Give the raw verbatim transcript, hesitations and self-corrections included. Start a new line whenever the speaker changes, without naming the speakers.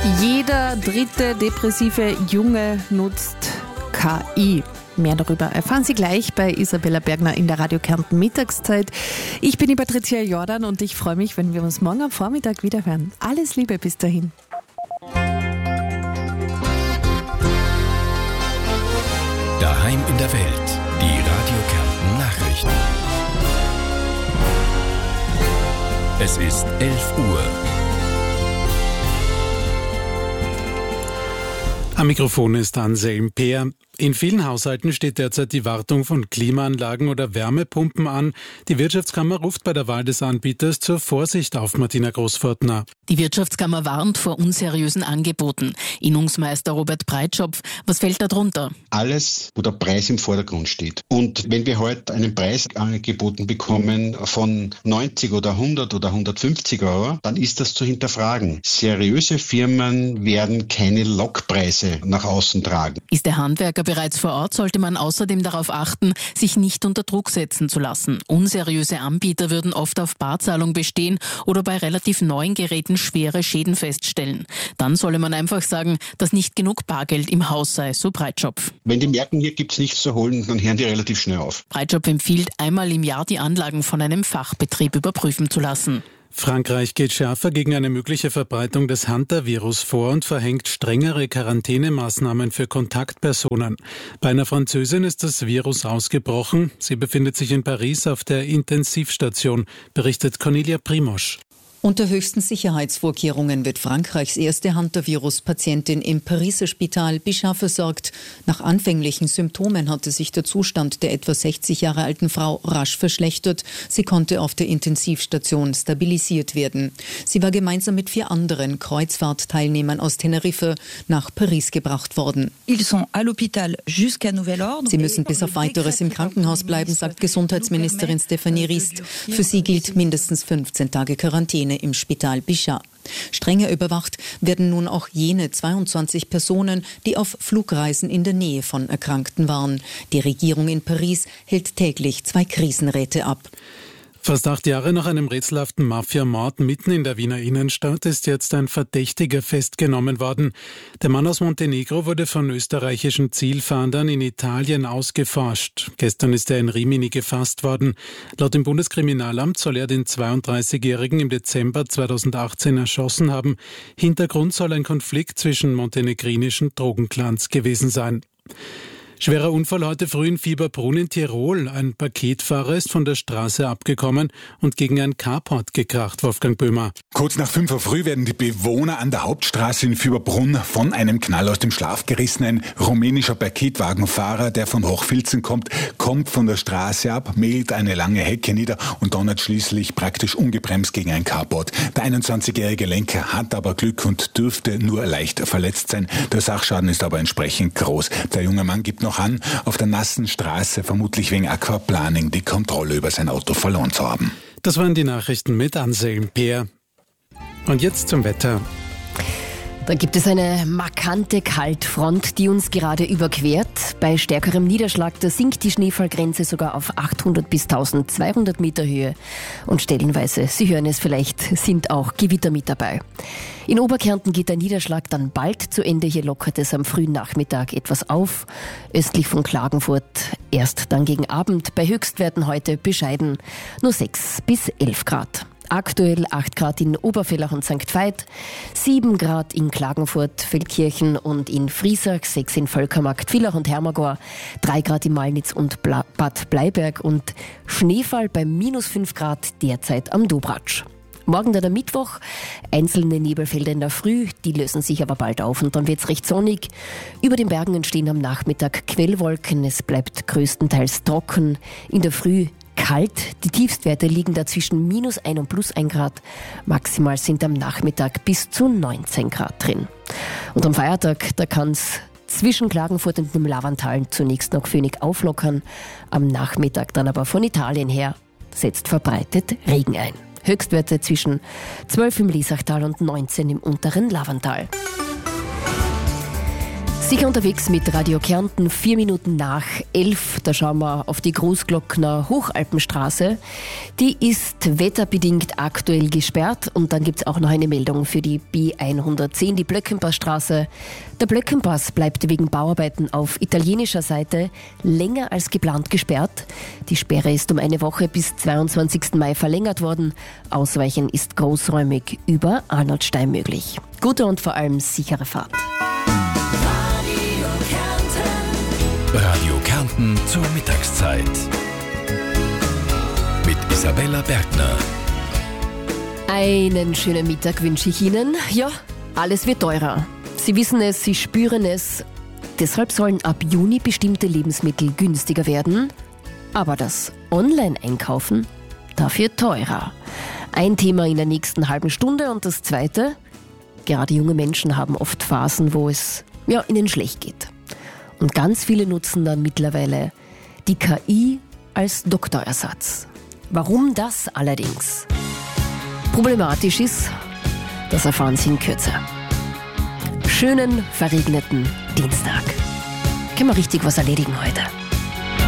Jeder dritte depressive Junge nutzt K I. Mehr darüber erfahren Sie gleich bei Isabella Bergner in der Radio Kärnten Mittagszeit. Ich bin die Patricia Jordan und ich freue mich, wenn wir uns morgen am Vormittag wieder hören. Alles Liebe bis dahin.
Daheim in der Welt, die Radio Kärnten Nachrichten. Es ist elf Uhr.
Am Mikrofon ist Anselm Peer. In vielen Haushalten steht derzeit die Wartung von Klimaanlagen oder Wärmepumpen an. Die Wirtschaftskammer ruft bei der Wahl des Anbieters zur Vorsicht auf, Martina Großfortner.
Die Wirtschaftskammer warnt vor unseriösen Angeboten. Innungsmeister Robert Breitschopf, was fällt da drunter?
Alles, wo der Preis im Vordergrund steht. Und wenn wir heute einen Preis angeboten bekommen von neunzig oder hundert oder hundertfünfzig Euro, dann ist das zu hinterfragen. Seriöse Firmen werden keine Lockpreise nach außen tragen.
Ist der Handwerker bereits vor Ort, sollte man außerdem darauf achten, sich nicht unter Druck setzen zu lassen. Unseriöse Anbieter würden oft auf Barzahlung bestehen oder bei relativ neuen Geräten schwere Schäden feststellen. Dann solle man einfach sagen, dass nicht genug Bargeld im Haus sei, so Breitschopf.
Wenn die merken, hier gibt's nichts zu holen, dann hören die relativ schnell auf.
Breitschopf empfiehlt, einmal im Jahr die Anlagen von einem Fachbetrieb überprüfen zu lassen.
Frankreich geht schärfer gegen eine mögliche Verbreitung des Hunter-Virus vor und verhängt strengere Quarantänemaßnahmen für Kontaktpersonen. Bei einer Französin ist das Virus ausgebrochen. Sie befindet sich in Paris auf der Intensivstation, berichtet Cornelia Primosch.
Unter höchsten Sicherheitsvorkehrungen wird Frankreichs erste Hunter-Virus-Patientin im Pariser Spital Bichat versorgt. Nach anfänglichen Symptomen hatte sich der Zustand der etwa sechzig Jahre alten Frau rasch verschlechtert. Sie konnte auf der Intensivstation stabilisiert werden. Sie war gemeinsam mit vier anderen Kreuzfahrtteilnehmern aus Teneriffa nach Paris gebracht worden. Sie müssen bis auf Weiteres im Krankenhaus bleiben, sagt Gesundheitsministerin Stéphanie Rist. Für sie gilt mindestens fünfzehn Tage Quarantäne im Spital Bichat. Strenger überwacht werden nun auch jene zweiundzwanzig Personen, die auf Flugreisen in der Nähe von Erkrankten waren. Die Regierung in Paris hält täglich zwei Krisenräte ab.
Fast acht Jahre nach einem rätselhaften Mafia-Mord mitten in der Wiener Innenstadt ist jetzt ein Verdächtiger festgenommen worden. Der Mann aus Montenegro wurde von österreichischen Zielfahndern in Italien ausgeforscht. Gestern ist er in Rimini gefasst worden. Laut dem Bundeskriminalamt soll er den zweiunddreißigjährigen im Dezember zweitausendachtzehn erschossen haben. Hintergrund soll ein Konflikt zwischen montenegrinischen Drogenclans gewesen sein. Schwerer Unfall heute früh in Fieberbrunn in Tirol. Ein Paketfahrer ist von der Straße abgekommen und gegen ein Carport gekracht, Wolfgang Böhmer.
Kurz nach fünf Uhr früh werden die Bewohner an der Hauptstraße in Fieberbrunn von einem Knall aus dem Schlaf gerissen. Ein rumänischer Paketwagenfahrer, der von Hochfilzen kommt, kommt von der Straße ab, mäht eine lange Hecke nieder und donnert schließlich praktisch ungebremst gegen ein Carport. Der einundzwanzigjährige Lenker hat aber Glück und dürfte nur leicht verletzt sein. Der Sachschaden ist aber entsprechend groß. Der junge Mann gibt noch an, auf der nassen Straße vermutlich wegen Aquaplaning die Kontrolle über sein Auto verloren zu haben.
Das waren die Nachrichten mit Anselm Peer. Und jetzt zum Wetter.
Da gibt es eine markante Kaltfront, die uns gerade überquert. Bei stärkerem Niederschlag, da sinkt die Schneefallgrenze sogar auf achthundert bis eintausendzweihundert Meter Höhe. Und stellenweise, Sie hören es vielleicht, sind auch Gewitter mit dabei. In Oberkärnten geht der Niederschlag dann bald zu Ende. Hier lockert es am frühen Nachmittag etwas auf. Östlich von Klagenfurt erst dann gegen Abend. Bei Höchstwerten heute bescheiden nur sechs bis elf Grad. Aktuell acht Grad in Obervellach und Sankt Veit, sieben Grad in Klagenfurt, Feldkirchen und in Friesach, sechs in Völkermarkt, Villach und Hermagor, drei Grad in Malnitz und Bla- Bad Bleiberg und Schneefall bei minus fünf Grad derzeit am Dobratsch. Morgen dann der Mittwoch, einzelne Nebelfelder in der Früh, die lösen sich aber bald auf und dann wird's recht sonnig. Über den Bergen entstehen am Nachmittag Quellwolken, es bleibt größtenteils trocken, in der Früh kalt. Die Tiefstwerte liegen da zwischen minus ein und plus ein Grad. Maximal sind am Nachmittag bis zu neunzehn Grad drin. Und am Feiertag, da kann es zwischen Klagenfurt und dem Lavantal zunächst noch Pfönig auflockern. Am Nachmittag dann aber von Italien her setzt verbreitet Regen ein. Höchstwerte zwischen zwölf im Liesachtal und neunzehn im unteren Lavantal. Sicher unterwegs mit Radio Kärnten, vier Minuten nach elf. Da schauen wir auf die Großglockner Hochalpenstraße. Die ist wetterbedingt aktuell gesperrt. Und dann gibt es auch noch eine Meldung für die B hundertzehn, die Blöckenpassstraße. Der Blöckenpass bleibt wegen Bauarbeiten auf italienischer Seite länger als geplant gesperrt. Die Sperre ist um eine Woche bis zweiundzwanzigsten Mai verlängert worden. Ausweichen ist großräumig über Arnoldstein möglich. Gute und vor allem sichere Fahrt.
Radio Kärnten zur Mittagszeit. Mit Isabella Bergner.
Einen schönen Mittag wünsche ich Ihnen. Ja, alles wird teurer. Sie wissen es, Sie spüren es. Deshalb sollen ab Juni bestimmte Lebensmittel günstiger werden. Aber das Online-Einkaufen dafür teurer. Ein Thema in der nächsten halben Stunde. Und das zweite, gerade junge Menschen haben oft Phasen, wo es ja, ihnen schlecht geht. Und ganz viele nutzen dann mittlerweile die K I als Doktorersatz. Warum das allerdings problematisch ist, das erfahren Sie in Kürze. Schönen, verregneten Dienstag. Können wir richtig was erledigen heute.